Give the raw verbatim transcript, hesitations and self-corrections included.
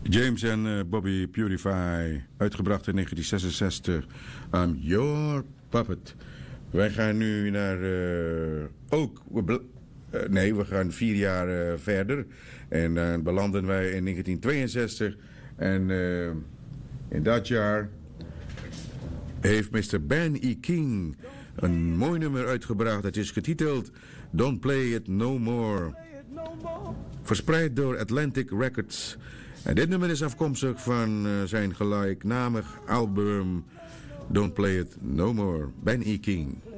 James en uh, Bobby Purify, uitgebracht in negentien zesenzestig. I'm Your Puppet. Wij gaan nu naar uh, ook... Uh, nee, we gaan vier jaar uh, verder. En dan uh, belanden wij in negentien tweeënzestig. En uh, in dat jaar heeft mister Ben E. King een mooi nummer uitgebracht. Het is getiteld Don't Play It No More. Verspreid door Atlantic Records. En dit nummer is afkomstig van uh, zijn gelijknamig album Don't Play It No More. Ben E. King.